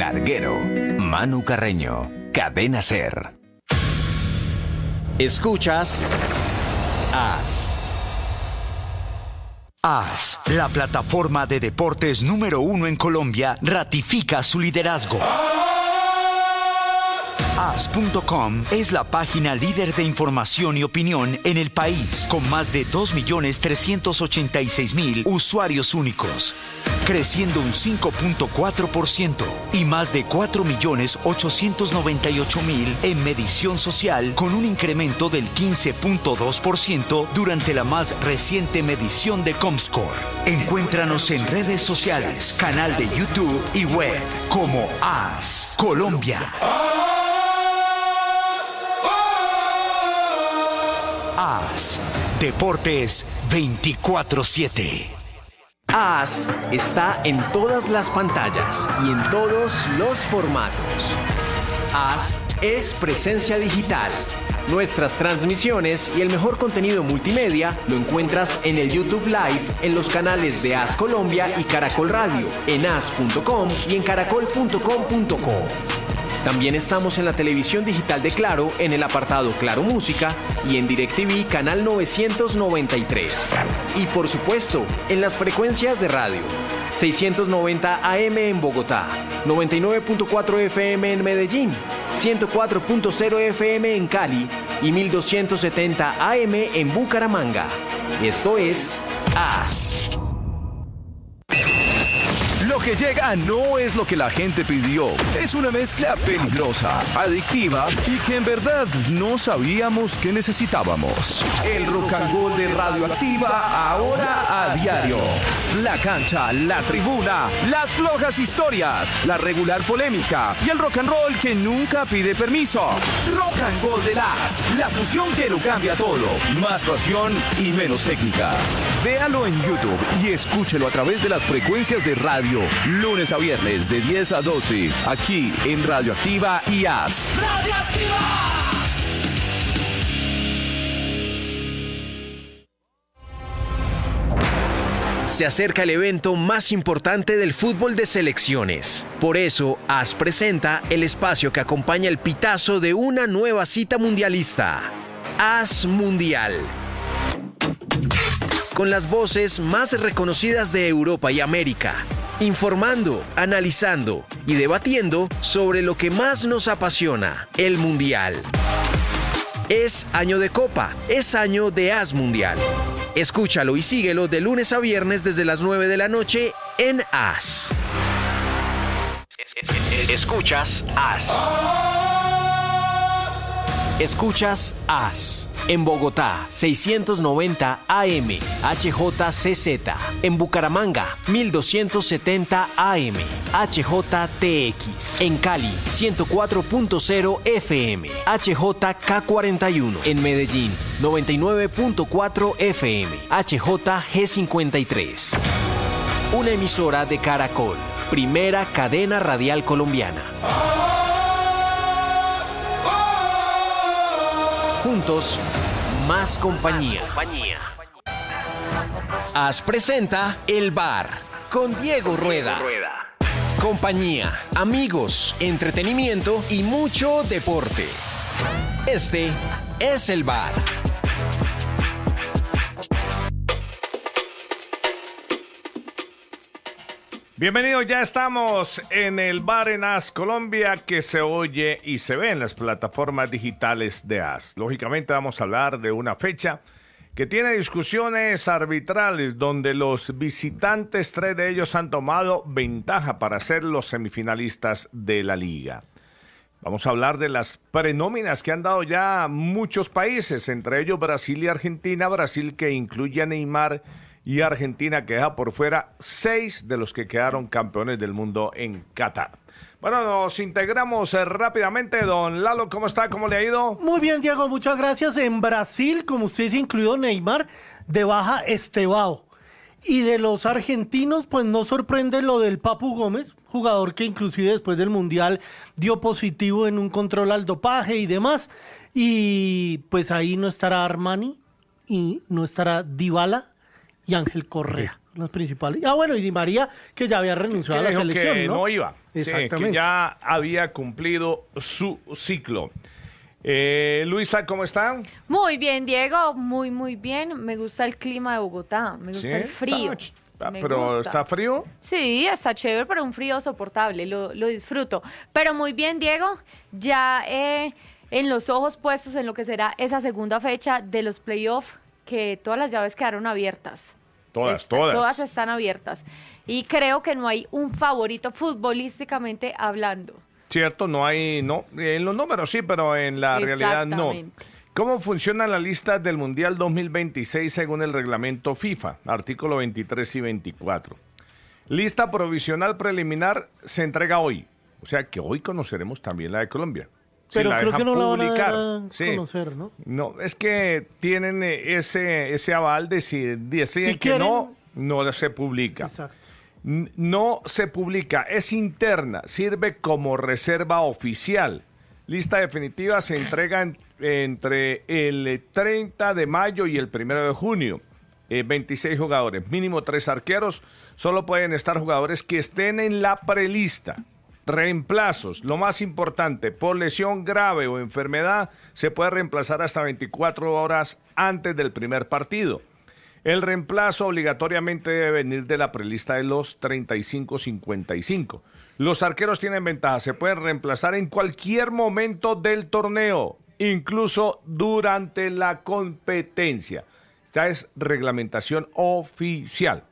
Larguero, Manu Carreño, Cadena SER. Escuchas AS. AS, la plataforma de deportes número 1 en Colombia, ratifica su liderazgo. AS.com es la página líder de información y opinión en el país, con más de 2.386.000 usuarios únicos, creciendo un 5.4% y más de 4.898.000 en medición social, con un incremento del 15.2% durante la más reciente medición de Comscore. Encuéntranos en redes sociales, canal de YouTube y web como AS Colombia. AS, Deportes 24/7. AS está en todas las pantallas y en todos los formatos. AS es presencia digital. Nuestras transmisiones y el mejor contenido multimedia lo encuentras en el YouTube Live, en los canales de AS Colombia y Caracol Radio, en as.com y en caracol.com.co. También estamos en la televisión digital de Claro, en el apartado Claro Música y en DirecTV canal 993. Y por supuesto, en las frecuencias de radio. 690 AM en Bogotá, 99.4 FM en Medellín, 104.0 FM en Cali y 1270 AM en Bucaramanga. Esto es AS. Lo que llega no es lo que la gente pidió. Es una mezcla peligrosa, adictiva y que en verdad no sabíamos que necesitábamos. El rock and roll de Radioactiva, ahora a diario. La cancha, la tribuna, las flojas historias, la regular polémica y el rock and roll que nunca pide permiso. Rock and roll de la fusión que lo cambia todo. Más pasión y menos técnica. Véalo en YouTube y escúchelo a través de las frecuencias de radio. Lunes a viernes de 10 a 12, aquí en Radioactiva y AS. ¡Radioactiva! Se acerca el evento más importante del fútbol de selecciones. Por eso, AS presenta el espacio que acompaña el pitazo de una nueva cita mundialista. AS Mundial. Con las voces más reconocidas de Europa y América, informando, analizando y debatiendo sobre lo que más nos apasiona, el Mundial. Es año de Copa, es año de AS Mundial. Escúchalo y síguelo de lunes a viernes desde las 9 de la noche en AS. Escuchas AS. Escuchas AS. En Bogotá, 690 AM, HJCZ. En Bucaramanga, 1270 AM, HJTX. En Cali, 104.0 FM, HJK41. En Medellín, 99.4 FM, HJG53. Una emisora de Caracol, primera cadena radial colombiana. Juntos, más compañía. AS presenta El Bar con Diego Rueda. Compañía, amigos, entretenimiento y mucho deporte. Este es El Bar. Bienvenidos, ya estamos en el bar en AS Colombia, que se oye y se ve en las plataformas digitales de AS. Lógicamente vamos a hablar de una fecha que tiene discusiones arbitrales donde los visitantes, 3 de ellos han tomado ventaja para ser los semifinalistas de la liga. Vamos a hablar de las prenóminas que han dado ya muchos países, entre ellos Brasil y Argentina. Brasil, que incluye a Neymar, y Argentina, que deja por fuera 6 de los que quedaron campeones del mundo en Qatar. Bueno, nos integramos rápidamente. Don Lalo, ¿cómo está? ¿Cómo le ha ido? Muy bien, Diego, muchas gracias. En Brasil, como usted dice, incluido Neymar, de baja Estevao. Y de los argentinos, pues no sorprende lo del Papu Gómez, jugador que inclusive después del Mundial dio positivo en un control al dopaje y demás. Y pues ahí no estará Armani y no estará Dybala y Ángel Correa. las principales. Bueno, y Di María, que ya había renunciado a la dijo selección, que no iba. Sí, Exactamente. que ya había cumplido su ciclo. Luisa, ¿cómo está? Muy bien, Diego, muy bien. Me gusta el clima de Bogotá, me gusta el frío. Pero gusta. ¿está frío? Sí, está chévere, pero un frío soportable, lo disfruto. Pero muy bien, Diego, ya en los ojos puestos en lo que será esa segunda fecha de los playoffs, que todas las llaves quedaron abiertas. Todas. Todas están abiertas. Y creo que no hay un favorito futbolísticamente hablando. Cierto, no hay, en los números sí, pero en la realidad no. Exactamente. ¿Cómo funciona la lista del Mundial 2026 según el reglamento FIFA? Artículo 23 y 24. Lista provisional preliminar se entrega hoy. O sea que hoy conoceremos también la de Colombia. Si Pero la creo que dejan no la van a publicar. dar a Sí. conocer, ¿no? No, es que tienen ese aval de si deciden Si que quieren- no se publica. Exacto. No se publica, es interna, sirve como reserva oficial. Lista definitiva se entrega entre el 30 de mayo y el 1 de junio. 26 jugadores, mínimo 3 arqueros. Solo pueden estar jugadores que estén en la prelista. Reemplazos, lo más importante, por lesión grave o enfermedad, se puede reemplazar hasta 24 horas antes del primer partido. El reemplazo obligatoriamente debe venir de la prelista de los 35-55. Los arqueros tienen ventaja, se pueden reemplazar en cualquier momento del torneo, incluso durante la competencia. Esta es reglamentación oficial,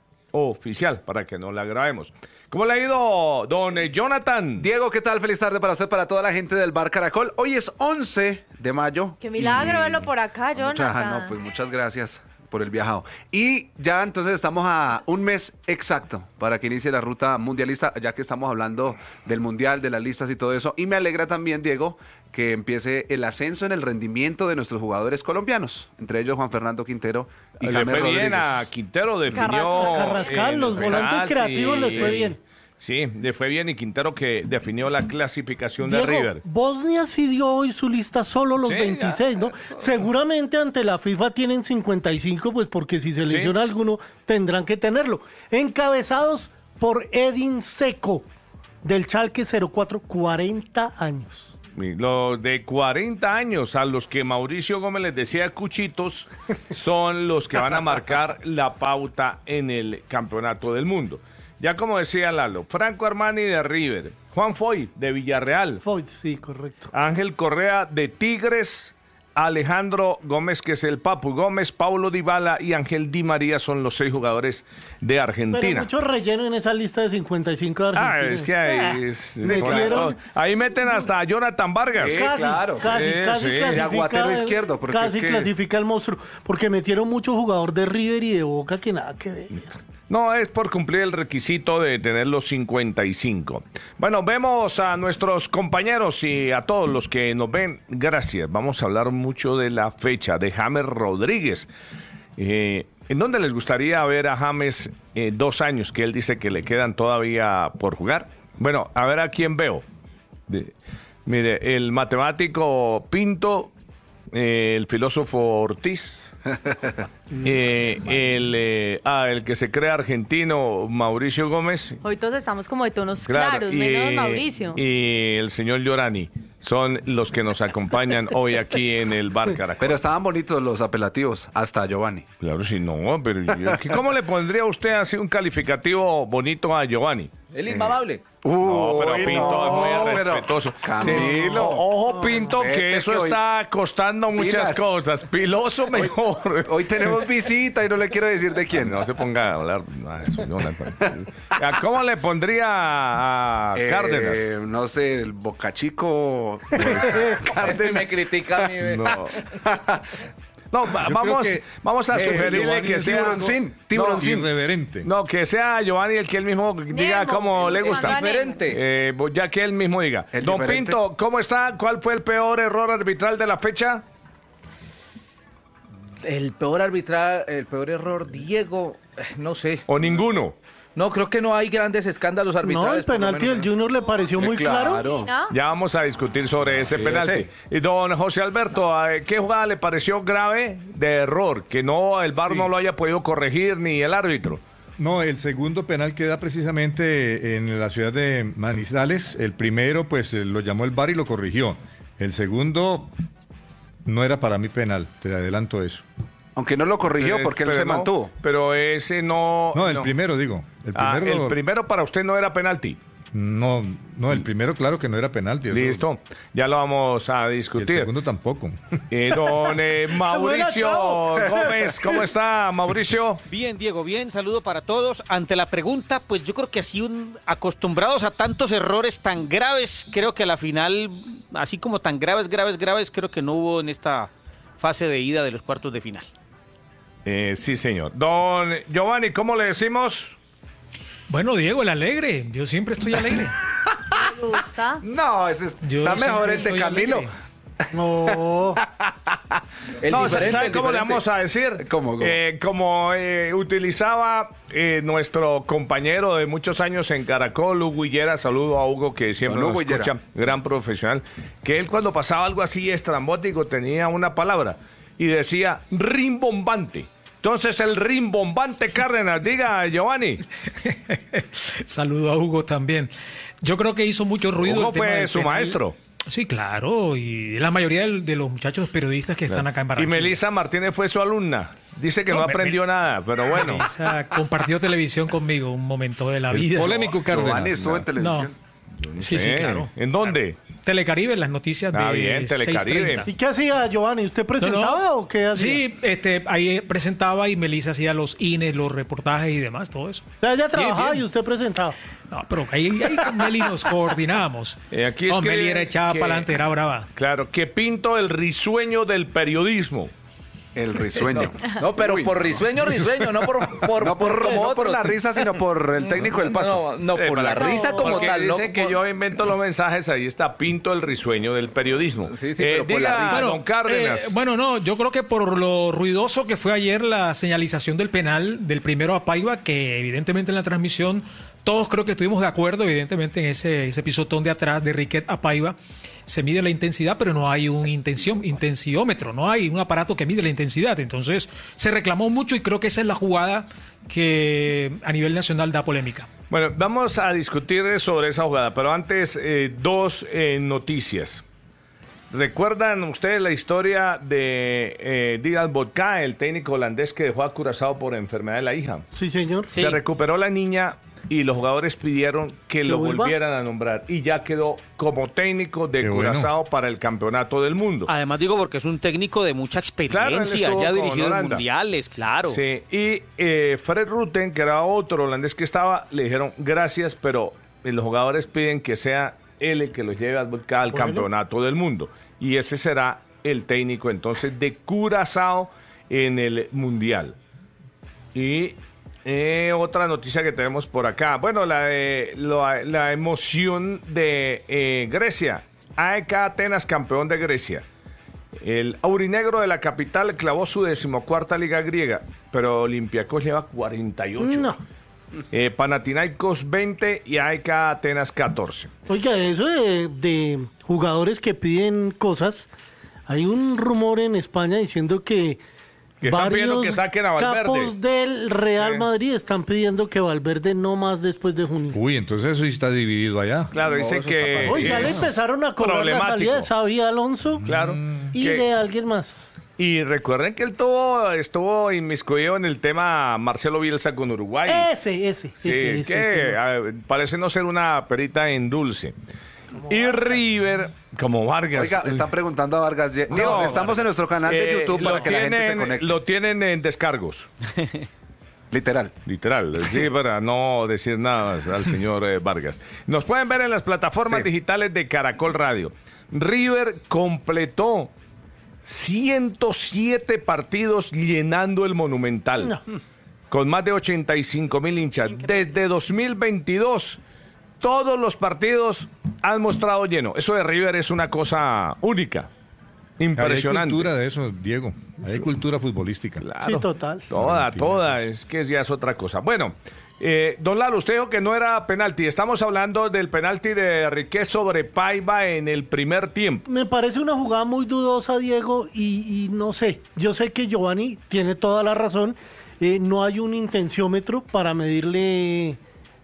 para que no la grabemos. ¿Cómo le ha ido, don Jonathan? Diego, ¿qué tal? Feliz tarde para usted, para toda la gente del Bar Caracol. Hoy es 11 de mayo. Qué milagro verlo por acá, Jonathan. Pues muchas gracias por el viajado. Y ya entonces estamos a un mes exacto para que inicie la ruta mundialista, ya que estamos hablando del mundial, de las listas y todo eso. Y me alegra también, Diego, que empiece el ascenso en el rendimiento de nuestros jugadores colombianos, entre ellos Juan Fernando Quintero y Le James fue Rodríguez. bien a Quintero, definió... Carrascal, los volantes creativos les fue bien. Sí, le fue bien y Quintero que definió la clasificación de Diego, River. Bosnia sí dio hoy su lista solo los Sí, 26, ¿no? Seguramente ante la FIFA tienen 55, pues porque si se lesiona alguno tendrán que tenerlo. Encabezados por Edin Dzeko, del Schalke 04, 40 años. Los de 40 años, a los que Mauricio Gómez les decía cuchitos, son los que van a marcar la pauta en el campeonato del mundo. Ya como decía Lalo, Franco Armani de River, Juan Foy de Villarreal, Foyt, sí, correcto. Ángel Correa de Tigres, Alejandro Gómez, que es el Papu Gómez, Paulo Dybala y Ángel Di María son los 6 jugadores de Pero Argentina. mucho relleno en esa lista de 55 de Argentina. Es que ahí, metieron- ahí meten hasta a Jonathan Vargas. Sí, Casi, claro. casi Sí, clasifica. Aguatero izquierdo, porque Casi es que- clasifica el monstruo. Porque metieron mucho jugador de River y de Boca que nada que ver. No, es por cumplir el requisito de tener los 55. Bueno, vemos a nuestros compañeros y a todos los que nos ven. Gracias. Vamos a hablar mucho de la fecha de James Rodríguez. ¿En dónde les gustaría ver a James 2 años que él dice que le quedan todavía por jugar? Bueno, a ver a quién veo. Mire, el matemático Pinto, el filósofo Ortiz. El que se cree argentino, Mauricio Gómez. Hoy todos estamos como de tonos claros, menos Mauricio. Y el señor Llorani son los que nos acompañan hoy aquí en el Bar Caracol. Pero estaban bonitos los apelativos, hasta Giovanni. Claro, si no, pero ¿cómo le pondría usted así un calificativo bonito a Giovanni? El inmamable. No, pero Uy, Pinto no, es muy pero, respetuoso. Camilo. Sí. Ojo, Pinto, que respete eso que hoy- está costando muchas Pilas. cosas. Piloso mejor. Hoy tenemos visita y no le quiero decir de quién. No se ponga a hablar nada de eso, Jonathan. ¿Cómo le pondría a Cárdenas? No sé, el Boca Chico. Este me critica a mí. ve. No. No, vamos a sugerirle que sea... Tiburoncín. Irreverente. No, que sea Giovanni el que él mismo diga Nemo, cómo le gusta. Nemo. Diferente. Ya que él mismo diga. El Don diferente. Pinto, ¿cómo está? ¿Cuál fue el peor error arbitral de la fecha? El peor error, Diego, no sé. ¿O ninguno? No, creo que no hay grandes escándalos No, arbitrales. el por lo penalti menos, del Junior le pareció muy claro. ¿No? Ya vamos a discutir sobre ese Sí, penalti. ese. Y don José Alberto, ¿qué jugada le pareció grave de error? Que no el VAR no lo haya podido corregir ni el árbitro. No, el segundo penal queda precisamente en la ciudad de Manizales. El primero, pues lo llamó el VAR y lo corrigió. El segundo no era para mí penal, te adelanto eso. Aunque no lo corrigió porque él Pero se mantuvo. Pero ese no... No, el primero digo. El primero para usted no era penalti. No, el primero claro que no era penalti. eso. Listo, ya lo vamos a Y el discutir. segundo tampoco. Don Mauricio Gómez, ¿cómo está, Mauricio? Bien, Diego, bien, saludo para todos. Ante la pregunta, pues yo creo que así acostumbrados a tantos errores tan graves, creo que a la final, así como tan graves, creo que no hubo en esta fase de ida de los cuartos de final. Sí, señor. Don Giovanni, ¿cómo le decimos? Bueno, Diego, el alegre. Yo siempre estoy alegre. ¿Me gusta? No, está mejor el de Camilo. Alegre. No. No, ¿sabe cómo le vamos a decir? ¿Cómo? Como utilizaba nuestro compañero de muchos años en Caracol, Hugo Higuera, saludo a Hugo que siempre Don nos Hugo Higuera. escucha, gran profesional, que él cuando pasaba algo así estrambótico tenía una palabra y decía rimbombante. Entonces el rimbombante Cárdenas, diga Giovanni. Saludo a Hugo también. Yo creo que hizo mucho ruido. Hugo el tema fue del su penal. maestro. Sí, claro, y la mayoría de los muchachos periodistas que están acá en Y Barranquilla. Melissa Martínez fue su alumna. Dice que no, No, aprendió nada, pero bueno. Melissa compartió televisión conmigo un momento de la vida. Polémico Giovanni Cárdenas. estuvo en televisión. Sí, claro. ¿En dónde? Telecaribe, las noticias Ah, de bien, Telecaribe. 6:30. ¿Y qué hacía Giovanni? ¿Usted presentaba o qué hacía? Sí, ahí presentaba y Melissa hacía los INES, los reportajes y demás, todo eso. O sea, ella trabajaba bien. y usted presentaba. No, pero ahí con Meli nos coordinábamos. Aquí es No, que- Meli era echada que- para adelante, era brava. Claro, que pinto el risueño del periodismo. El risueño. No, pero Uy. por risueño, no por No por como no por otros. la risa, sino por el técnico del pasto. No, por la risa como Porque tal. dicen no que por- yo invento los mensajes, ahí está, pinto el risueño del periodismo. Sí, pero por la risa. Don Cárdenas. Bueno, no, yo creo que por lo ruidoso que fue ayer la señalización del penal del primero a Paiva, que evidentemente en la transmisión todos creo que estuvimos de acuerdo, evidentemente en ese pisotón de atrás de Riquet a Paiva se mide la intensidad, pero no hay un intensiómetro, no hay un aparato que mide la intensidad. Entonces se reclamó mucho y creo que esa es la jugada que a nivel nacional da polémica. Bueno, vamos a discutir sobre esa jugada, pero antes dos noticias. ¿Recuerdan ustedes la historia de Diaz Vodka, el técnico holandés que dejó a Curazao por enfermedad de la hija? Sí, señor. Se recuperó la niña y los jugadores pidieron que lo vuelva? volvieran a nombrar y ya quedó como técnico de Qué Curazao para el campeonato del mundo. Además digo porque es un técnico de mucha Claro, él experiencia, estuvo ya con dirigido en Holanda. mundiales, claro. Sí, y Fred Rutten, que era otro holandés que estaba, le dijeron gracias, pero los jugadores piden que sea él el que los lleve al campeonato del mundo. Y ese será el técnico entonces de Curazao en el mundial. Y otra noticia que tenemos por acá. Bueno, la emoción de Grecia. AEK Atenas, campeón de Grecia. El aurinegro de la capital clavó su 14ª liga griega, pero Olympiacos lleva 48. No. Panathinaikos 20 y AEK Atenas 14. Oiga, eso de jugadores que piden cosas, hay un rumor en España diciendo que están pidiendo varios que saquen a Valverde. capos del Real Sí. Madrid están pidiendo que Valverde no más después de junio. Uy, entonces eso sí está dividido allá. Claro, dicen eso que... está Oiga, le empezaron a cobrar la problemático. salida de Xavi Alonso Claro. y que- de alguien más. Y recuerden que él estuvo inmiscuido en el tema Marcelo Bielsa con Uruguay. Ese. Parece no ser una perita en dulce. Y River, como Vargas. Oiga, están preguntando a Vargas. Diego, estamos en nuestro canal de YouTube para que la gente se conecte. Lo tienen en descargos. Literal. Literal, sí, para no decir nada al señor Vargas. Nos pueden ver en las plataformas Sí. digitales de Caracol Radio. River completó 107 partidos llenando el Monumental. No. Con más de 85,000 hinchas. Desde 2022, todos los partidos han mostrado lleno. Eso de River es una cosa única. Impresionante. Hay cultura de eso, Diego. Hay cultura futbolística. Claro. Sí, total. Toda, es que ya es otra cosa. Bueno, don Lalo, usted dijo que no era penalti. Estamos hablando del penalti de Riquet sobre Paiva en el primer tiempo. Me parece una jugada muy dudosa, Diego, y no sé. Yo sé que Giovanni tiene toda la razón no hay un intenciómetro para medirle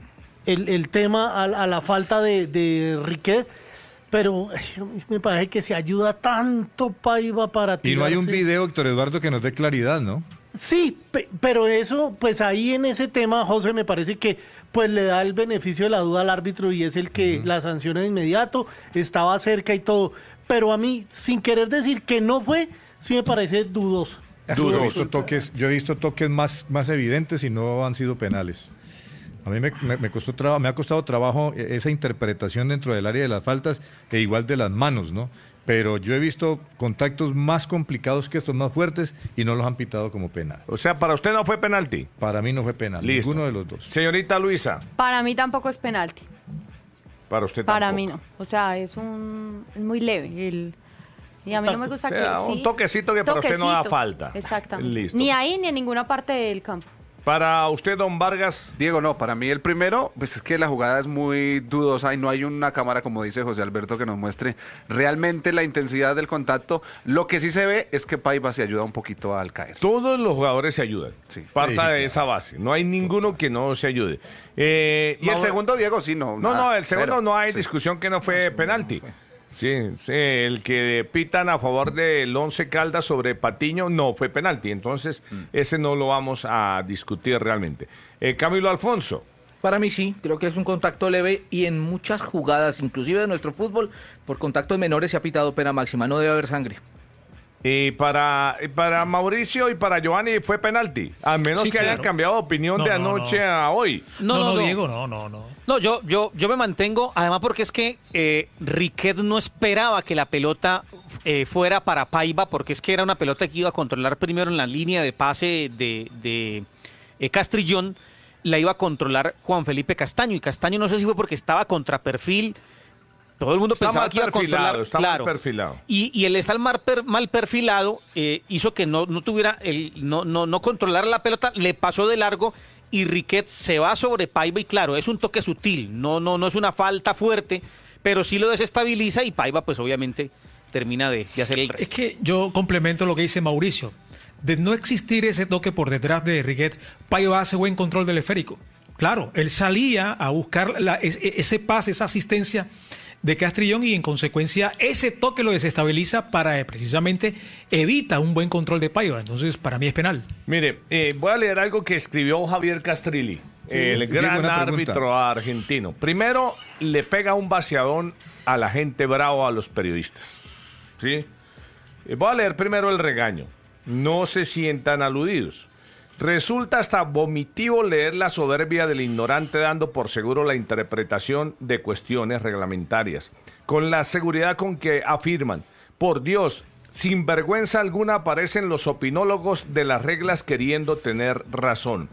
el tema a la falta de Riquet, pero me parece que se ayuda tanto Paiva para tirarse. Y no hay un video, Héctor Eduardo, que nos dé claridad, ¿no? Sí, pero eso, pues ahí en ese tema, José, me parece que pues le da el beneficio de la duda al árbitro y es el que la sanciona de inmediato, estaba cerca y todo. Pero a mí, sin querer decir que no fue, sí me parece dudoso. Yo he visto toques más evidentes y no han sido penales. A mí me ha costado trabajo esa interpretación dentro del área de las faltas e igual de las manos, ¿no? Pero yo he visto contactos más complicados que estos, más fuertes, y no los han pitado como penal. O sea, ¿para usted no fue penalti? Para mí no fue penal, Listo. ninguno de los dos. Señorita Luisa. Para mí tampoco es penalti. Para usted tampoco. Para mí no. O sea, es muy leve. Y a mí no me gusta un toquecito que para usted no da falta. Exactamente. Listo. Ni ahí ni en ninguna parte del campo. Para usted, don Vargas. Diego, no, para mí el primero, pues es que la jugada es muy dudosa y no hay una cámara, como dice José Alberto, que nos muestre realmente la intensidad del contacto. Lo que sí se ve es que Paiva se ayuda un poquito al caer. Todos los jugadores se ayudan. Sí. Parta de esa base. No hay ninguno que no se ayude. Y el segundo, Diego, sí, no. No, el segundo no hay discusión que no fue penalti. Sí, el que pitan a favor del Once Caldas sobre Patiño no fue penalti, entonces ese no lo vamos a discutir realmente. Camilo Alfonso. Para mí sí, creo que es un contacto leve y en muchas jugadas, inclusive de nuestro fútbol, por contactos menores se ha pitado pena máxima, no debe haber sangre. Y para Mauricio y para Giovanni fue penalti, a menos que hayan cambiado de opinión de anoche a hoy. No, Diego, no. No, yo me mantengo, además porque es que Riquet no esperaba que la pelota fuera para Paiva, porque es que era una pelota que iba a controlar primero en la línea de pase de Castrillón, la iba a controlar Juan Felipe Castaño, y Castaño no sé si fue porque estaba contra perfil. Todo el mundo pensaba que iba a controlar, mal perfilado. Y el estar mal perfilado hizo que no tuviera no controlar la pelota, le pasó de largo y Riquet se va sobre Paiva y claro, es un toque sutil, no es una falta fuerte, pero sí lo desestabiliza y Paiva pues obviamente termina de hacer el resto. Es que yo complemento lo que dice Mauricio. De no existir ese toque por detrás de Riquet, Paiva hace buen control del esférico. Claro, él salía a buscar ese pase, esa asistencia de Castrillón y en consecuencia ese toque lo desestabiliza para precisamente evita un buen control de Paiva. Entonces para mí es penal. Mire, voy a leer algo que escribió Javier Castrilli, el gran árbitro argentino. Primero le pega un vaciadón a la gente bravo, a los periodistas. ¿Sí? Voy a leer primero el regaño. No se sientan aludidos. Resulta hasta vomitivo leer la soberbia del ignorante dando por seguro la interpretación de cuestiones reglamentarias, con la seguridad con que afirman, por Dios, sin vergüenza alguna aparecen los opinólogos de las reglas queriendo tener razón.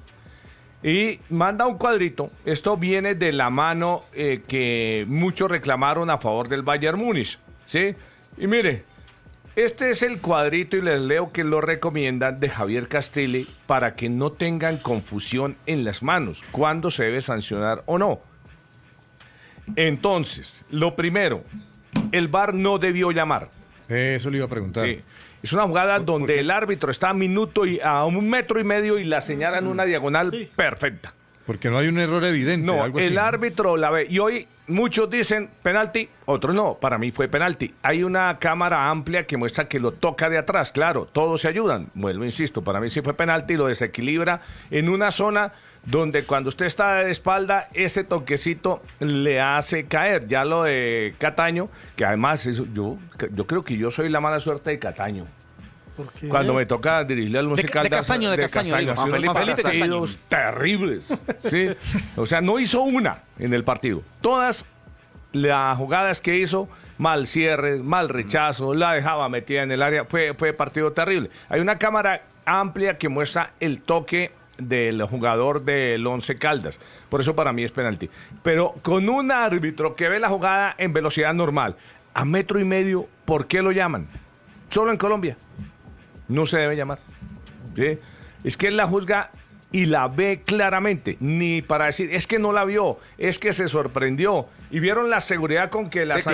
Y manda un cuadrito, esto viene de la mano que muchos reclamaron a favor del Bayern Múnich, ¿sí? Y mire, este es el cuadrito y les leo que lo recomiendan de Javier Castrilli para que no tengan confusión en las manos, cuándo se debe sancionar o no. Entonces, lo primero, el VAR no debió llamar. Eso le iba a preguntar. Sí. Es una jugada donde el árbitro está a 1,5 metros y la señala en una diagonal perfecta. Porque no hay un error evidente. No, algo el así, árbitro la ve. Y hoy muchos dicen penalti, otros no. Para mí fue penalti. Hay una cámara amplia que muestra que lo toca de atrás. Claro, todos se ayudan. Vuelvo, insisto, para mí sí fue penalti y lo desequilibra en una zona donde cuando usted está de espalda, ese toquecito le hace caer. Ya lo de Cataño, que además yo creo que yo soy la mala suerte de Cataño. Cuando me toca dirigirle al Once Caldas. De Castaño. Juan Felipe partidos terribles. ¿Sí? O sea, no hizo una en el partido. Todas las jugadas que hizo, mal cierre, mal rechazo, la dejaba metida en el área. Fue partido terrible. Hay una cámara amplia que muestra el toque del jugador del Once Caldas. Por eso para mí es penalti. Pero con un árbitro que ve la jugada en velocidad normal, a 1,5 metros, ¿por qué lo llaman? Solo en Colombia. No se debe llamar. ¿Sí? Es que él la juzga y la ve claramente. Ni para decir, es que no la vio, es que se sorprendió. Y vieron la seguridad con que la sancionó. Claro.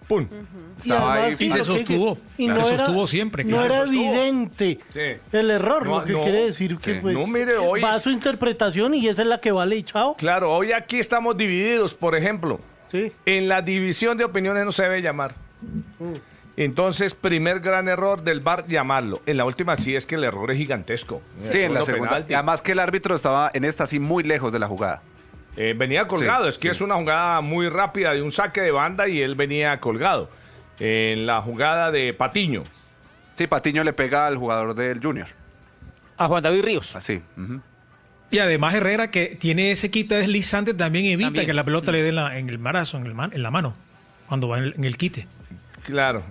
¡Pum! Estaba ahí. Y se sostuvo. Y se no sostuvo era, siempre. no se era sostuvo. evidente Sí. el error, No, lo que no. quiere decir que Sí. pues No, mire, hoy va a es- su interpretación y esa es la que vale y chao. Claro, hoy aquí estamos divididos, por ejemplo. Sí. En la división de opiniones no se debe llamar. Entonces, primer gran error del VAR, llamarlo. En la última sí es que el error es gigantesco. Sí, en la segundo segunda. penalti. Además que el árbitro estaba en esta sí muy lejos de la jugada. Venía colgado, Sí, es que sí. es una jugada muy rápida de un saque de banda y él venía colgado. En la jugada de Patiño. Sí, Patiño le pega al jugador del Junior. A Juan David Ríos. Así. Y además Herrera, que tiene ese quite deslizante, también evita También. que la pelota le dé en el marazo, en la mano, cuando va en el quite. Claro.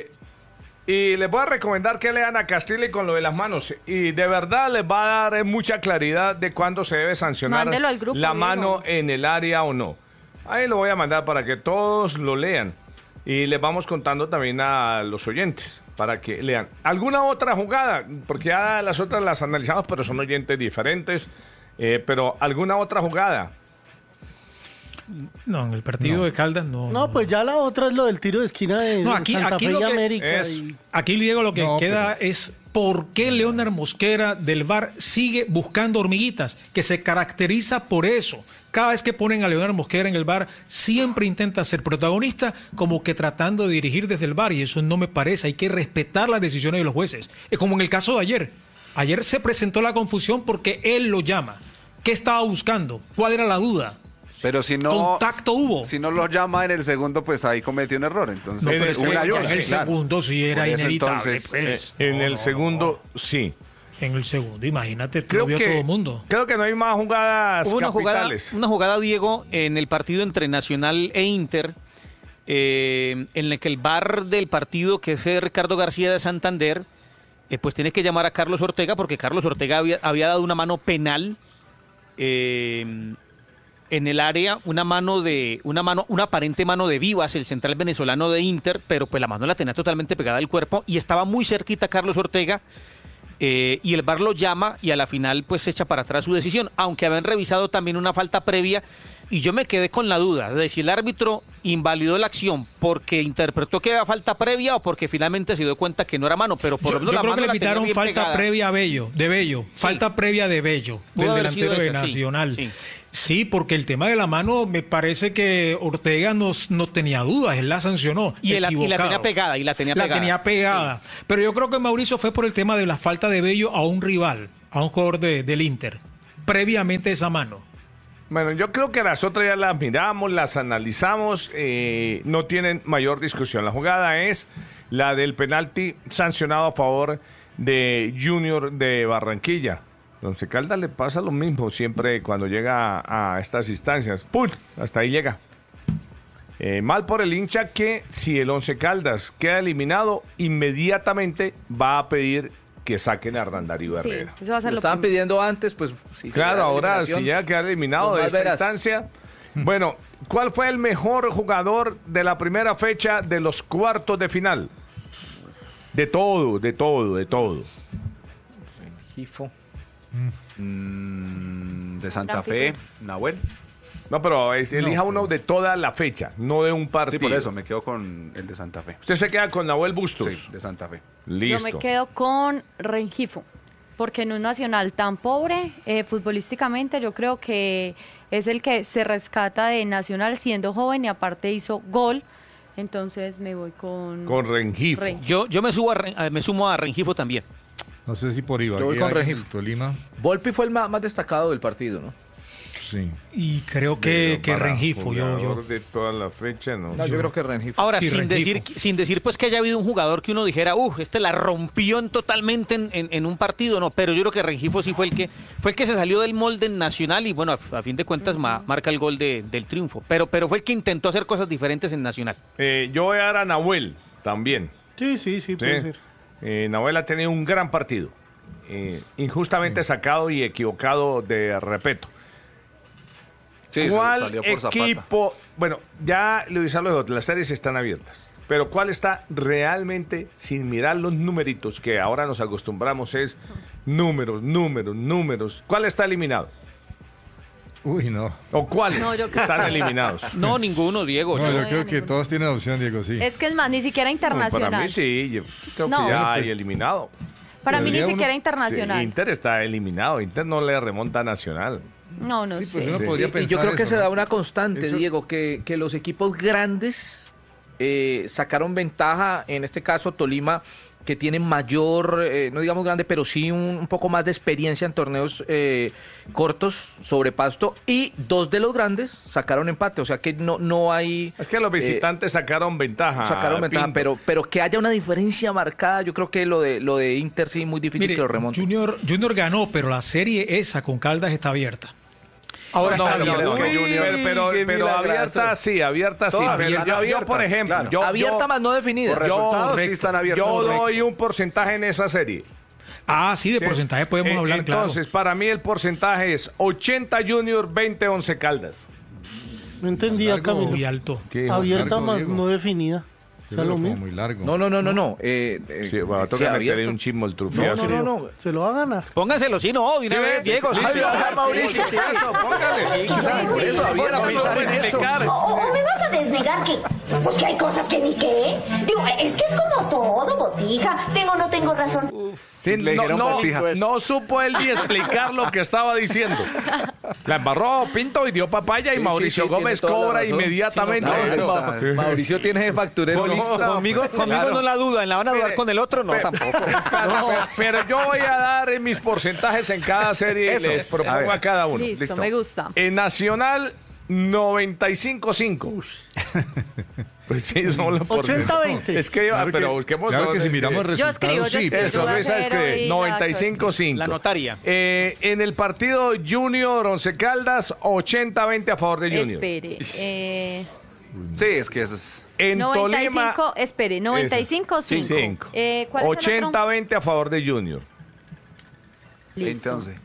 Y les voy a recomendar que lean a Castrilli con lo de las manos. Y de verdad les va a dar mucha claridad de cuándo se debe sancionar Mándelo al grupo, la Diego. mano en el área o no. Ahí lo voy a mandar para que todos lo lean. Y les vamos contando también a los oyentes para que lean. ¿Alguna otra jugada? Porque ya las otras las analizamos, pero son oyentes diferentes. Pero ¿alguna otra jugada? No, en el partido de Caldas no. No, pues ya la otra es lo del tiro de esquina de No, aquí Santa Fe lo y que- América. es- y- Aquí, Diego, lo que No, queda es por qué Leonard Mosquera del VAR sigue buscando hormiguitas, que se caracteriza por eso. Cada vez que ponen a Leonard Mosquera en el VAR, siempre intenta ser protagonista, como que tratando de dirigir desde el VAR, y eso no me parece. Hay que respetar las decisiones de los jueces. Es como en el caso de ayer. Ayer se presentó la confusión porque él lo llama. ¿Qué estaba buscando? ¿Cuál era la duda? Pero si no. Contacto hubo. Si no lo llama en el segundo, pues ahí cometió un error. Entonces, No, pero en es el que una y ya una, en el claro. segundo sí era Por eso, inevitable. entonces, pues. En No, el no, segundo, sí. En el segundo, imagínate, Creo lo vio que, todo el mundo. creo que no hay más jugadas Hubo capitales. una jugada, Diego, en el partido entre Nacional e Inter, en la que el VAR del partido, que es Ricardo García de Santander, pues tiene que llamar a Carlos Ortega, porque Carlos Ortega había dado una mano penal en el área, una aparente mano de Vivas, el central venezolano de Inter, pero pues la mano la tenía totalmente pegada al cuerpo y estaba muy cerquita Carlos Ortega. Y el VAR lo llama y a la final pues se echa para atrás su decisión, aunque habían revisado también una falta previa y yo me quedé con la duda de si el árbitro invalidó la acción porque interpretó que había falta previa o porque finalmente se dio cuenta que no era mano, pero por lo Yo menos la creo mano que le la tenía pitaron bien falta pegada. previa a Bello, de Bello, Sí. falta previa de Bello, Pudo del haber sido delantero de esa, sí, Nacional. sí. Sí, porque el tema de la mano me parece que Ortega no tenía dudas, él la sancionó. Y la equivocado. tenía pegada, La tenía pegada. Pero yo creo que Mauricio fue por el tema de la falta de Bello a un rival, a un jugador del Inter, previamente esa mano. Bueno, yo creo que las otras ya las miramos, las analizamos, no tienen mayor discusión. La jugada es la del penalti sancionado a favor de Junior de Barranquilla. Once Caldas le pasa lo mismo siempre cuando llega a estas instancias. ¡Pum! Hasta ahí llega. Mal por el hincha que si el Once Caldas queda eliminado, inmediatamente va a pedir que saquen a Hernán Darío Sí, Herrera. eso va a ser Lo lo estaban primero. pidiendo antes, pues sí. Claro, ahora si llega a quedar eliminado Don de esta Valveras. instancia. Bueno, ¿cuál fue el mejor jugador de la primera fecha de los cuartos de final? De todo, de todo, de todo. Gifo. De Santa Fe, Nahuel. No, pero elija uno de toda la fecha, no de un Sí, partido. por eso me quedo con el de Santa Fe. Usted se queda con Nahuel Bustos. Sí, de Santa Fe. Listo. Yo me quedo con Rengifo, porque en un Nacional tan pobre, futbolísticamente, yo creo que es el que se rescata de Nacional siendo joven y aparte hizo gol. Entonces me voy con Rengifo. Yo me sumo a Rengifo también. No sé si por Yo voy Ibagué, con alguien Rengifo. del Tolima. Volpi fue el más destacado del partido, ¿no? Sí. Y creo que Para Rengifo, yo. jugador de toda la fecha, no. No, yo creo que Rengifo. Ahora, Sí, sin Rengifo. decir pues que haya habido un jugador que uno dijera, este la rompió totalmente en un partido, no, pero yo creo que Rengifo sí fue el que se salió del molde en Nacional y bueno, a fin de cuentas marca el gol del triunfo, pero fue el que intentó hacer cosas diferentes en Nacional. Yo voy a dar a Nahuel también. Sí, puede ser. Nahuel ha tenido un gran partido. Injustamente sacado y equivocado de respeto. Sí, ¿Cuál salió por Zapata. equipo? Bueno, ya lo hice los las series están abiertas. Pero ¿cuál está realmente, sin mirar los numeritos que ahora nos acostumbramos, es números? ¿Cuál está eliminado? Uy, no. ¿O cuáles No, yo creo- están eliminados? No, ninguno, Diego. No, yo- yo creo que todos tienen opción, Diego, sí. Es que es más, ni siquiera internacional. Para mí sí, yo creo No. que ya Bueno, hay eliminado. Para mí ni Debería siquiera uno- internacional. Sí, Inter está eliminado, Inter no le remonta a Nacional. No, no Sí, pues sé. uno podría Y pensar yo creo que eso, se ¿no? da una constante, Eso- Diego, que los equipos grandes sacaron ventaja, en este caso Tolima, que tiene mayor, no digamos grande, pero sí un poco más de experiencia en torneos cortos sobre Pasto, y dos de los grandes sacaron empate, o sea que no hay... Es que los visitantes sacaron ventaja. Sacaron ventaja, Pinto. pero que haya una diferencia marcada, yo creo que lo de Inter sí muy difícil Mire, que lo remonte. Junior ganó, pero la serie esa con Caldas está abierta. Ahora No, está no, bien. no, es que Junior- pero qué abierta sí, abierta sí. Todas Pero están yo, abiertas, por ejemplo, claro. Abierta más no definida. Por resultados sí están abiertos. yo Correcto. doy un porcentaje en esa serie. Ah, sí, de Sí. porcentaje podemos hablar, Entonces, para mí el porcentaje es 80 Junior, 20 Once Caldas. No entendía, Largo. claro. Camilo. Muy alto. ¿Qué? Abierta Largo, más Diego. no definida. O Yo sea, lo lo como mismo. muy largo. No. Sí, va a tocar meterle un chismo el trufiazo. No. Se lo va a ganar. Pónganselo, sí, no, de una vez, Diego. Sí, Ay, Mauricio, sí, eso, póngale. Por eso, Ahora pensar en eso. ¿O me vas a desnegar que, pues que hay cosas que ni qué? Digo, es que es como todo, botija. Tengo o no tengo razón. Sí, Le dijeron botija. no supo él ni explicar lo que estaba diciendo. La embarró Pinto y dio papaya y Sí, Mauricio sí, tiene Gómez toda la cobra razón. inmediatamente. Mauricio tiene facturero listo. Conmigo no la duda, en la van a dudar con el otro, no, tampoco. Pero yo voy a dar mis porcentajes en cada serie y les propongo a cada uno. Listo, me gusta. En Nacional, 95-5. Pues sí, son los 80-20. Es que, Claro pero que- busquemos. claro que dónde si es miramos el Yo resultado, escribo, yo sí. escribo. Eso, Yo voy a Luisa, hacer escribe hoy 95-5. La notaria. En el partido Junior Once Caldas, 80-20 a favor de Junior. Espere. Sí, es que eso es... En 95, Tolima, espere, 95, 5. 5. ¿Cuál es el otro? 80-20 a favor de Junior. Listo. 20-11.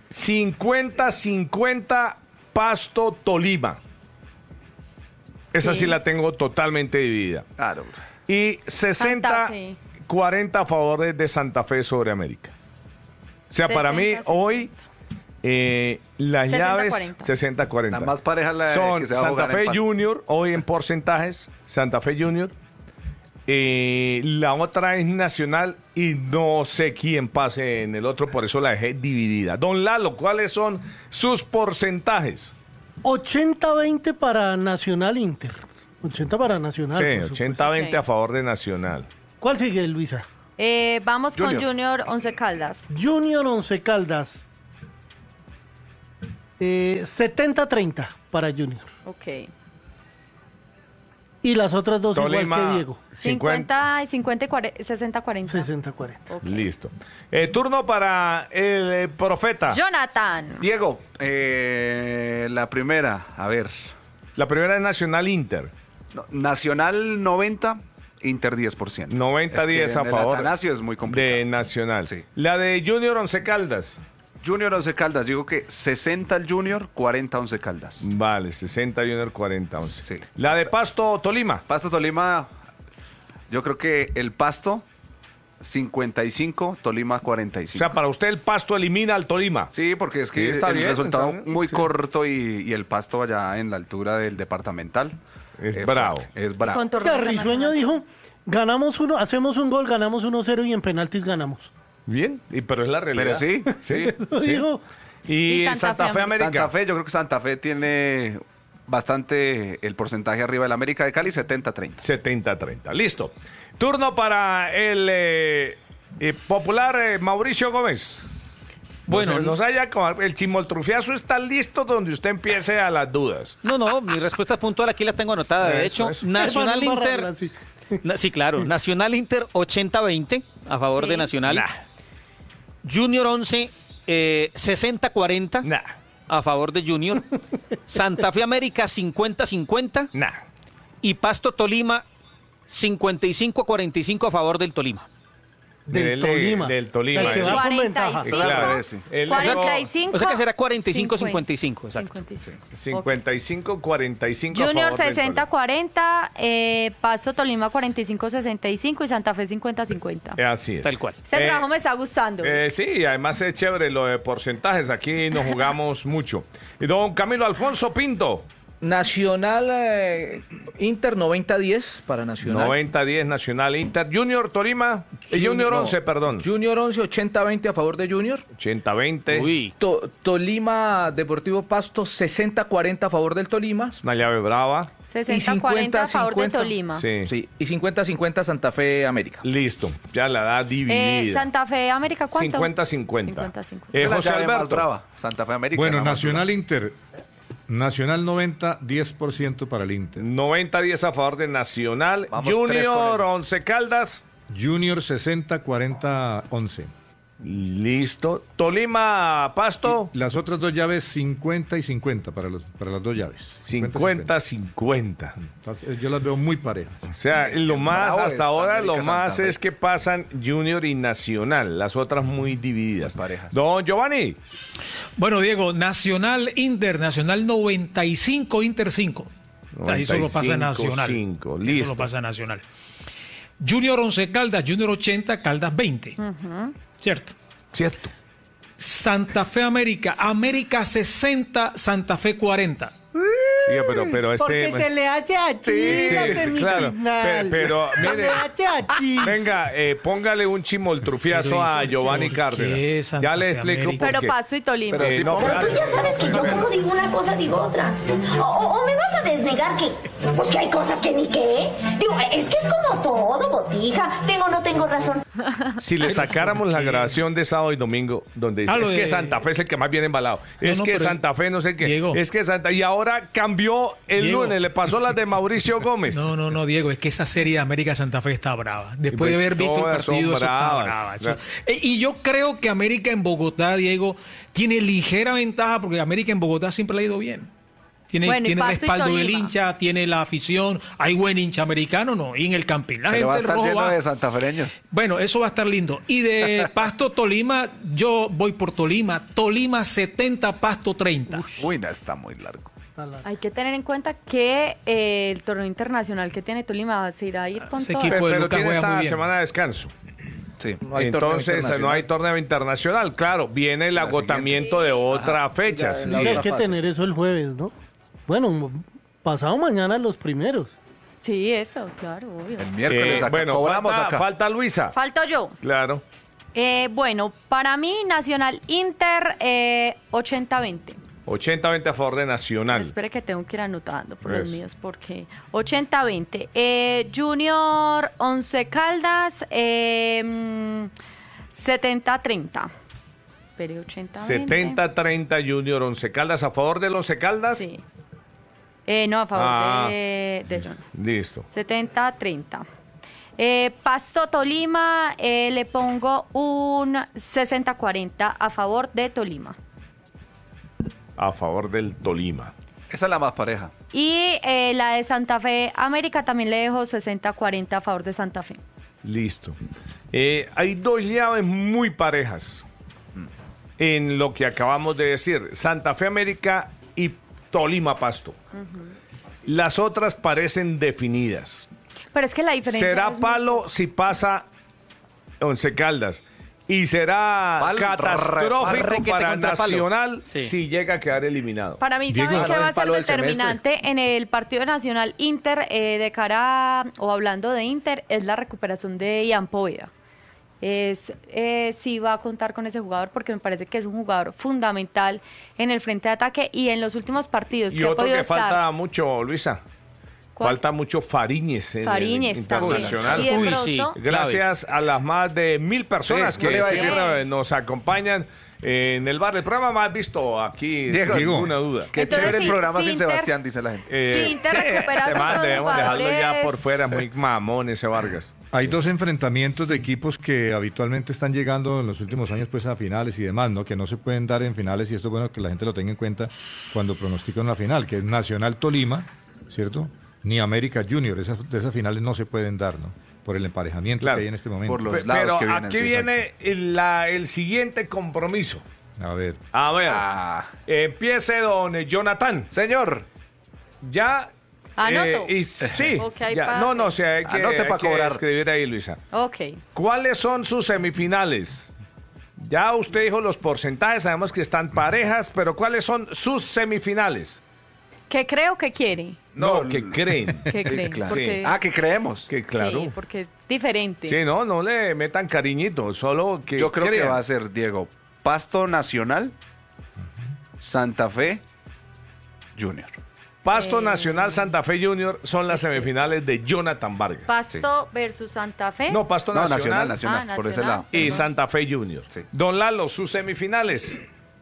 50-50 Pasto Tolima. Esa sí Sí. la tengo totalmente dividida. Claro. Y Santa Fe. 60-40 a favor de Santa Fe sobre América. O sea, para mí 60-40. hoy las 60-40. llaves 60-40. La más pareja es la Son que se va a Santa jugar en Fe Pasto. Junior, hoy en porcentajes, Santa Fe Junior. La otra es Nacional y no sé quién pase en el otro, por eso la dejé dividida. Don Lalo, ¿cuáles son sus porcentajes? 80-20 para Nacional Inter. 80 para Nacional. Sí, por supuesto. 80-20 Ok. a favor de Nacional. ¿Cuál sigue, Luisa? Vamos con Junior. Junior Once Caldas. Junior Once Caldas. 70-30 para Junior. Ok. Y las otras dos igual Tolima, que Diego. 50 y 50 y 60-40. 60-40. Ok. Listo. Turno para el profeta. Jonathan. Diego, la primera, a ver. La primera es Nacional Inter. No, Nacional 90, Inter 10%. 90-10 Es que a en el favor Atanasio es muy complicado. de Nacional. Sí. La de Junior Once Caldas. Junior Once Caldas, digo que 60 el Junior, 40 Once Caldas. Vale, 60 Junior, 40 11. Sí. La de Pasto Tolima. Pasto Tolima, yo creo que el Pasto 55, Tolima O 45. sea, para usted el Pasto elimina al Tolima. Sí, porque es que Sí, está el bien, resultado está bien, muy sí. corto y el Pasto allá en la altura del departamental. Es bravo. fuerte, Es bravo. Con torneo Oiga, Risueño internacional. dijo, ganamos uno, hacemos un gol, ganamos 1-0 y en penaltis ganamos. Bien, pero es la realidad. Pero sí. Lo dijo. Y Y Santa Fe América. Santa Fe, yo creo que Santa Fe tiene bastante el porcentaje arriba del América de Cali, 70-30. 70-30. Listo. Turno para el popular Mauricio Gómez. Bueno, nos haya el chimoltrufiazo está listo donde usted empiece a las dudas. No, mi respuesta puntual aquí la tengo anotada. De Eso, hecho, eso. Nacional Hermano, Inter. barrarla, sí. Sí, claro. Nacional Inter 80-20 a favor Sí. de Nacional. Nah, Junior 11 60-40 nah, a favor de Junior. Santa Fe América 50-50 nah. y Pasto Tolima 55-45 a favor del Tolima. del Tolima. Del Tolima. El que va con ventaja. 45, El- 45. O sea que será 45-55, exacto. 55-45 a Junior favor del Tolima. 60-40, Pasto Tolima 45-65 y Santa Fe 50-50. Así es. Tal cual. Ese trabajo me está gustando. Sí, además es chévere lo de porcentajes. Aquí nos jugamos mucho. Y don Camilo Alfonso Pinto. Nacional Inter 90-10 para Nacional. 90-10 Nacional Inter. Junior Tolima. Junior 11, perdón. Junior 11, 80-20 a favor de Junior. 80-20. Uy. Tolima Deportivo Pasto 60-40 a favor del Tolima. Una llave brava. 60-40 a favor de Tolima. Sí. Sí, y 50-50 Santa Fe América. Listo. Ya la da dividida. Santa Fe América, ¿cuánto? 50-50. 50-50. Esa es la José llave más Alberto. brava. Santa Fe América. Bueno, la más Nacional Inter. Nacional 90, 10% para el Inter. 90-10 a favor de Nacional. Vamos, 3 con Junior eso. 11 Caldas. Junior 60, 40, 11. Listo. Tolima Pasto. Las otras dos llaves 50 y 50 para las dos llaves. 50-50. Entonces, yo las veo muy parejas. O sea, lo más, bravo hasta es ahora, América lo más Santa Fe. es que pasan Junior y Nacional. Las otras muy divididas. parejas. Don Giovanni. Bueno, Diego, Nacional Inter, Nacional 95, Inter 5. Ahí solo pasa 95, Nacional. 5, Ahí listo. solo pasa Nacional. Junior 11 Caldas, Junior 80, Caldas 20. ¿Cierto? Cierto. Santa Fe América, América 60, Santa Fe 40. Diga, pero Porque se le hace aquí Sí, la sí, semifinal. pero Se mire, le hace aquí. venga, póngale un chimoltrufiazo Pero a dice, Giovanni ¿por Cárdenas. qué Santa Ya le Fe explico América? por Pero qué. Pasto y Tolima. Pero sí, no, ponga- Pero tú ya sabes que yo como digo una cosa, digo otra. O me vas a desnegar pues que hay cosas que ni qué. Digo, es que es como todo, botija. Tengo o no tengo razón. Si le sacáramos la grabación de sábado y domingo, donde dice, Ah, lo es que de- Santa Fe es el que más viene embalado, es no, que pero- Santa Fe no sé qué, Diego. es que Santa... Y ahora cambió el Diego. lunes, le pasó las de Mauricio Gómez. No, Diego, es que esa serie de América Santa Fe está brava. Después Pues de haber visto el todas son partido, eso está bravas. brava. Y yo creo que América en Bogotá, Diego, tiene ligera ventaja porque América en Bogotá siempre le ha ido bien. Tiene Bueno, y el Pasto y respaldo del Tolima. hincha, tiene la afición, hay buen hincha americano, no, y en el Campín. La Pero va a gente estar del rojo lleno va. de santafereños. Bueno, eso va a estar lindo. Y de Pasto Tolima, yo voy por Tolima. Tolima 70, Pasto 30. Uy, no, está muy largo. Hay que tener en cuenta que el torneo internacional que tiene Tolima se irá a ir con Ese todo. equipo de Pero Lucas tiene juega muy esta bien. semana de descanso. Sí. No hay torneo Entonces internacional. no hay torneo internacional. Claro, viene el La agotamiento de otra fecha. sí, sí. la Sí, hay otra que fase. tener eso el jueves, ¿no? Bueno, pasado mañana los primeros. Sí, eso, claro, obvio. El miércoles acá. Bueno, Cobramos acá. falta Luisa. Falto yo. Claro. Bueno, para mí, Nacional Inter 80-20. 80-20 a favor de Nacional. Espere que tengo que ir anotando por los Eso. míos porque 80-20. Junior 11 Caldas 70-30. Espere, 80-20. 70-30 Junior 11 Caldas a favor del 11 Caldas. Sí. No, a favor Ah. de Junior. Listo. 70-30. Pasto Tolima, le pongo un 60-40 a favor de Tolima. A favor del Tolima. Esa es la más pareja. Y la de Santa Fe América también le dejo 60-40 a favor de Santa Fe. Listo. Hay dos llaves muy parejas en lo que acabamos de decir. Santa Fe América y Tolima Pasto. Las otras parecen definidas. Pero es que la diferencia Será es muy palo poca. si pasa Once Caldas. Y será Pal- catastrófico requete para contra palo. Nacional Sí. si llega a quedar eliminado. Para mí, Diego, ¿saben qué ganó va el a ser palo del determinante en el partido nacional Inter de cara, o hablando de Inter, es la recuperación de Ian Poveda? Sí va a contar con ese jugador porque me parece que es un jugador fundamental en el frente de ataque y en los últimos partidos Y que ha otro podido que estar. falta mucho, Luisa. ¿Cuál? Falta mucho Fariñez en Fariñez el también. internacional. Y de Uy, pronto, sí. Gracias a las más de 1000 personas Sí, yo que le iba a decir. siempre nos acompañan en el bar. El programa más visto aquí, Diego, sin ninguna duda. Qué Entonces, chévere el sí, programa sí, sin Inter- Sebastián, dice la gente. Sí, Inter recupera ese a man todos los debemos dejarlo ya jugadores. por fuera, muy mamón ese Vargas. Hay dos enfrentamientos de equipos que habitualmente están llegando en los últimos años pues a finales y demás, ¿no? Que no se pueden dar en finales y esto es bueno que la gente lo tenga en cuenta cuando pronostican una final, que es Nacional Tolima, ¿cierto? Ni América Junior, de esas finales no se pueden dar, ¿no? por el emparejamiento Claro. que hay en este momento. Por los lados Pero que vienen. aquí sí, viene el siguiente compromiso. A ver. A ver, Ah. empiece don Jonathan. Señor, Ya. Anoto. Sí. Ok, hay ya. pase. No, o sea, hay que, Anote pa' hay que cobrar. escribir ahí, Luisa. Ok. ¿Cuáles son sus semifinales? Ya usted dijo los porcentajes, sabemos que están parejas, pero ¿cuáles son sus semifinales? ¿Qué creo que quiere? No, que creen. ¿Qué creen? claro. Porque, que creemos. Que claro. Sí, porque es diferente. Sí, no le metan cariñito, solo que Yo creo que crean. va a ser, Diego, Pasto Nacional, Santa Fe, Junior. Pasto Nacional Santa Fe Junior son las semifinales de Jonathan Vargas. Pasto versus Santa Fe. No, Pasto No, Nacional, Nacional, por ese Nacional. lado. y Santa Fe Junior. Sí. Don Lalo, sus semifinales.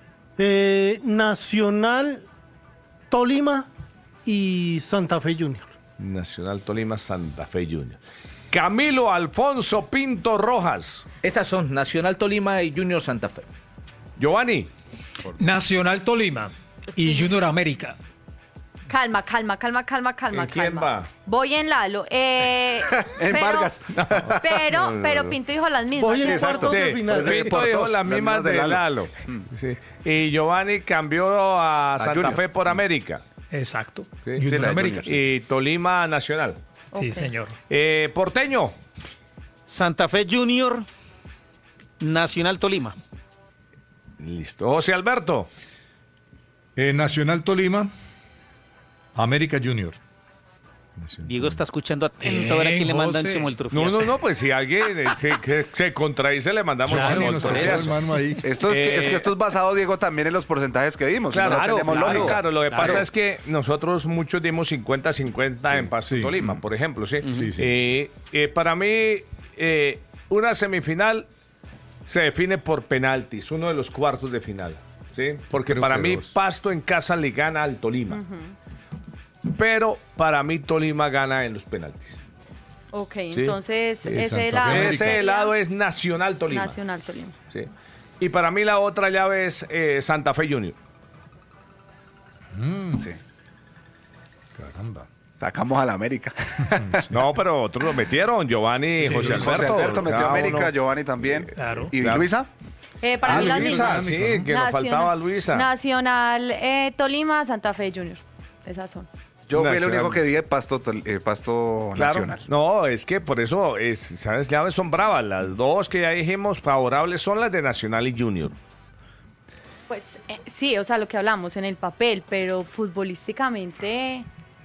Nacional, Tolima y Santa Fe Junior. Nacional Tolima, Santa Fe Junior. Camilo Alfonso Pinto Rojas. Esas son Nacional Tolima y Junior Santa Fe. Giovanni. Nacional Tolima y Junior América. Calma. ¿En quién va? Voy en Lalo. En Vargas. Pero Pinto dijo las mismas. Voy en ¿cierto? cuartos de final. Pinto Por dijo dos, las las mismas mismas de de Lalo. Sí. Y Giovanni cambió a Santa Junior. Fe por América. Exacto. Sí. Junior Sí, la de América. Junior, Y Tolima Nacional. Sí, Ok. señor. Porteño. Santa Fe Junior, Nacional Tolima. Listo. José Alberto. Nacional Tolima, América Junior. Diego está escuchando atento a ver a quién le mandan José. simultrufiazo. No, pues si alguien se contradice, le mandamos Claro, un nos tocó montonazo. el mano ahí. Esto es que esto es basado, Diego, también en los porcentajes que dimos. Claro, No tenemos lógica. claro. Lo que Claro. pasa es que nosotros muchos dimos 50-50 en Pasto y sí. Tolima, por ejemplo, ¿sí? Sí, sí. Para mí, una semifinal se define por penaltis, uno de los cuartos de final, ¿sí? Porque Creo para que mí dos. Pasto en casa le gana al Tolima. Pero para mí Tolima gana en los penaltis. Ok, Sí. entonces Sí, ese Santa lado. Fe. Ese lado es Nacional Tolima. Nacional Tolima. Sí. Y para mí la otra llave es Santa Fe Junior. Sí. Caramba. Sacamos a la América. No, pero otros lo metieron, Giovanni, José Alberto. José Alberto metió a cada América, uno. Giovanni también. Claro. ¿Y Claro. Luisa? Para mí las Luisa, mismas. sí, que nos faltaba Luisa. Nacional Tolima, Santa Fe Junior. Esas son. Yo fui el Nacional. único que dije Pasto Claro, Nacional. no, es que por eso, ¿sabes? Llaves son bravas. Las dos que ya dijimos favorables son las de Nacional y Junior. Pues sí, o sea, lo que hablamos en el papel, pero futbolísticamente.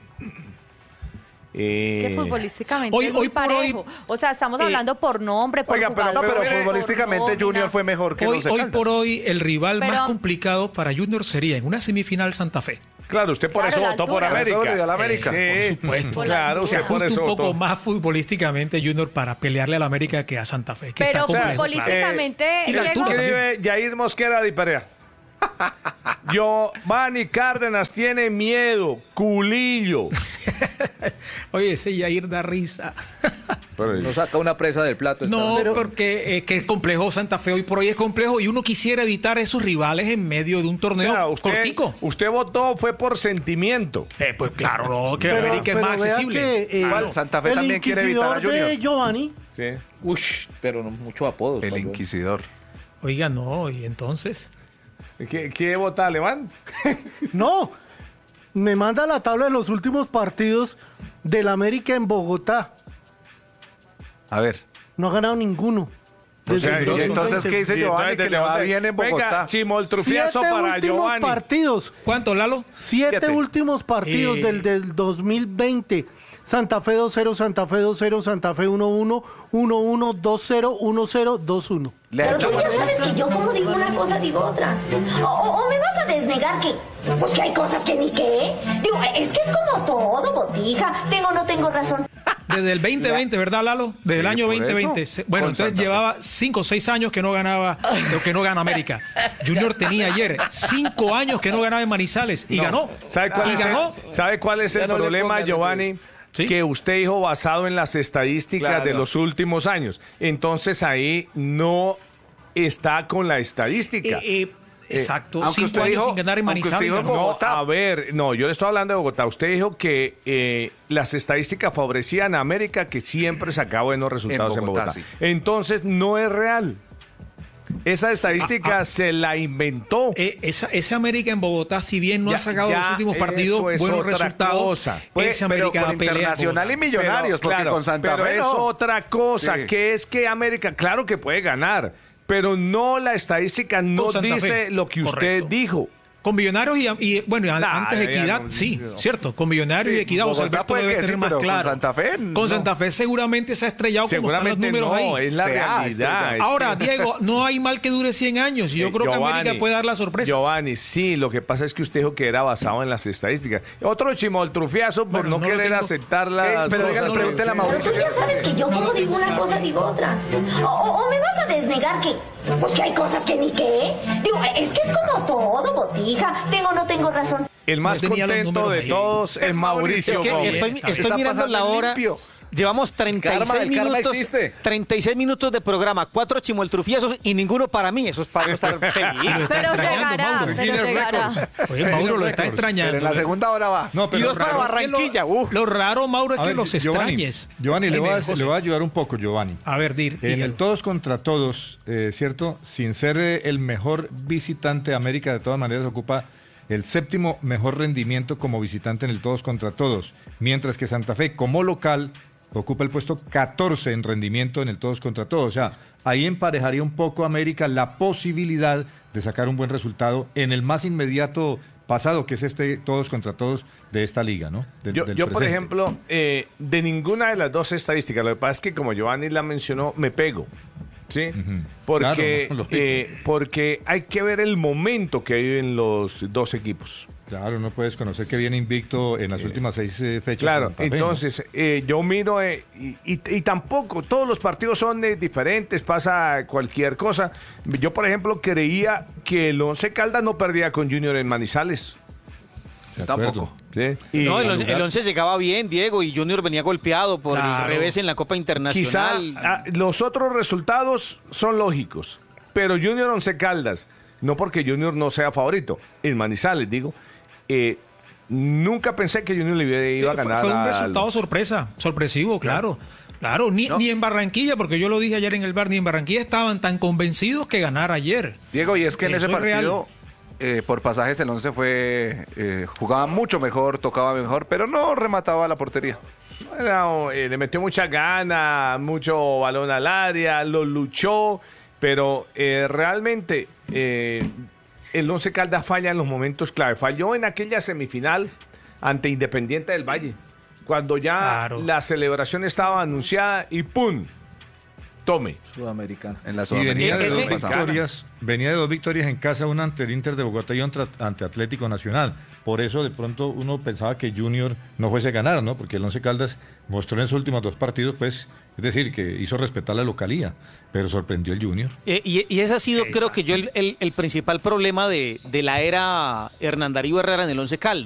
Que futbolísticamente Hoy- es muy hoy por hoy- parejo. O sea, estamos hablando por nombre, por Oiga, pero- jugador, No, pero Pero- futbolísticamente por nómina. Junior fue mejor que Hoy, Once hoy Caldas. por hoy el rival Pero- más complicado para Junior sería en una semifinal Santa Fe. Claro, usted por Claro, eso la votó por altura. Por eso América. le dio a la América. Sí, Por supuesto. Claro, Se usted por ajusta eso un poco votó. más futbolísticamente Junior para pelearle a la América que a Santa Fe. Que Pero está complejo, futbolísticamente, claro. Y la Diego, altura también. Escribe Jair Mosquera de Perea. Giovanni Cárdenas tiene miedo, culillo. Oye, ese Yair da risa. No saca una presa del plato. esta No, vez. porque que es complejo Santa Fe hoy por hoy es complejo y uno quisiera evitar esos rivales en medio de un O torneo sea, cortico. usted votó fue por sentimiento. Pues claro, no, que América es más vea accesible. que, Igual, Santa Fe el también quiere evitar a inquisidor de Junior. Giovanni, Sí. Ush, pero no, muchos apodos. El Pablo. Inquisidor. Oiga, no, y entonces. ¿Qué vota Alemán? no, me manda la tabla de los últimos partidos del América en Bogotá. A ver. No ha ganado ninguno. Desde sea, el y 2020. entonces, ¿qué dice Y Giovanni? entonces, Que le va ¿dónde? bien en Venga, Bogotá. chimoltrufiazo 7 para últimos Giovanni. partidos. ¿Cuánto, Lalo? 7 últimos partidos del 2020. Santa Fe 2-0, Santa Fe 2-0, Santa Fe 1-1, 1-1, 2-0, 1-0, 2-1. Le Pero ha tú hecho- ya sabes que yo como digo una cosa, digo otra. O me vas a desnegar que, pues que hay cosas que ni qué. Digo, es que es como todo, botija. Tengo o no tengo razón. Desde el 2020, ¿verdad, Lalo? Desde el año por 2020. eso. Bueno, Con entonces Santa Fe. llevaba 5 o 6 años que no ganaba, que no gana América. Junior tenía ayer 5 años que no ganaba en Manizales y ganó. ¿Sabe cuál es Ya el no le problema, pongan Giovanni? ¿Sí? Que usted dijo basado en las estadísticas Claro. de los últimos años. Entonces ahí no está con la estadística. Exacto, aunque 5 usted años dijo- sin ganar en aunque usted Manizales. dijo en ganó. Bogotá. No, a ver, no, yo le estoy hablando de Bogotá. Usted dijo que las estadísticas favorecían a América, que siempre sacaba buenos resultados en Bogotá, Bogotá. sí. Entonces, no es real. Esa estadística se la inventó. Ese América en Bogotá, si bien no Ya- ha sacado ya los últimos partidos eso es buenos otra resultados, cosa. ese Pero América con pelea en Internacional y Bogotá. Millonarios, porque claro, con Santa pero Fe es no. otra cosa, Sí. que es que América, claro que puede ganar, pero no, la estadística no Con Santa dice Fe, lo que usted correcto. dijo. Con Millonarios bueno, Nah, antes ya Equidad, no, sí, no. cierto. Con Millonarios Sí, y Equidad, José Bogotá Alberto puede debe que tener sí, más pero con claro. Santa Fe, Con no. Santa Fe seguramente se ha estrellado como están los Seguramente números no, ahí. es la Se ha realidad. estrellado. Es Ahora, que- Diego, no hay mal que dure 100 años y yo creo que América puede dar la sorpresa. Giovanni, sí, lo que pasa es que usted dijo que era basado en las estadísticas. Otro chimoltrufiazo por Bueno, no no lo querer tengo. aceptar las pero cosas. dígale, pregúntele a Pero Mauricio. tú ya sabes que yo como digo una cosa, digo otra. O me vas a desnegar que, pues que hay cosas que ni qué. Digo, es que es como todo, botija. Tengo o no tengo razón. El más No tenía los contento números de ahí. todos es Mauricio Es que Gómez. estoy Está mirando pasando la en hora. limpio. Llevamos 36 el karma minutos. existe. 36 minutos de programa, 4 chimoltrufiazos y ninguno para mí. Eso es para no estar feliz. Está Pero extrañando, llegará, Mauro. pero Guinness llegará. Oye, Mauro lo está Pero extrañando. en la segunda hora va. No, Y pero dos para raro- Barranquilla. Lo raro, Mauro, es A que ver, los extrañes. Giovanni, le Dime, voy a José. ayudar un poco, Giovanni. A ver, En dígalo. el todos contra todos, ¿cierto? Sin ser el mejor visitante de América, de todas maneras ocupa el 7º mejor rendimiento como visitante en el todos contra todos, mientras que Santa Fe como local ocupa el puesto 14 en rendimiento en el todos contra todos. O sea, ahí emparejaría un poco América la posibilidad de sacar un buen resultado en el más inmediato pasado, que es este todos contra todos de esta liga, ¿no? Del Yo, por presente. ejemplo, de ninguna de las dos estadísticas, lo que pasa es que como Giovanni la mencionó, me pego. ¿Sí? Ujú. Porque, Claro, lógico. porque hay que ver el momento que viven los dos equipos. Claro, no puedes conocer que viene invicto en las últimas 6 fechas. Claro, Santa Fe, ¿no? entonces yo miro y tampoco todos los partidos son diferentes, pasa cualquier cosa. Yo, por ejemplo, creía que el Once Caldas no perdía con Junior en Manizales. De acuerdo. Tampoco. ¿Sí? Y No, el 11 llegaba bien, Diego, y Junior venía golpeado por Claro. el revés en la Copa quizá Internacional. los otros resultados son lógicos, pero Junior Once Caldas, no porque Junior no sea favorito, en Manizales, digo, nunca pensé que Junior le iba a ganar. Fue un al- resultado sorpresivo, claro. Claro, ni en Barranquilla, porque yo lo dije ayer en el bar, ni en Barranquilla estaban tan convencidos que ganar ayer. Diego, y es que en Eso ese es real. partido, por pasajes, el 11 jugaba mucho mejor, tocaba mejor, pero no remataba la portería. Bueno, le metió mucha gana, mucho balón al área, lo luchó, pero realmente el Once Caldas falla en los momentos clave. Falló en aquella semifinal ante Independiente del Valle, cuando ya Claro. la celebración estaba anunciada y ¡pum! Tome. Sudamericana. En la Y venía de, Sudamericana. venía de dos victorias en casa, una ante el Inter de Bogotá y otra ante Atlético Nacional. Por eso de pronto uno pensaba que Junior no fuese a ganar, ¿no? Porque el Once Caldas mostró en sus últimos 2 partidos, pues, es decir, que hizo respetar la localía, pero sorprendió el Junior. Y ese ha sido, creo que yo, el principal problema de la era Hernán Darío Herrera en el Once Caldas.